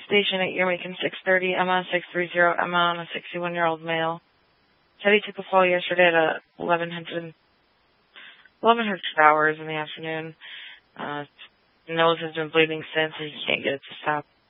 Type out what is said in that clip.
Station 8, you're making 630, Emma, 630, Emma, on a 61-year-old male. Said he took a fall yesterday at 1100 hours in the afternoon. Nose has been bleeding since, and he can't get it to stop.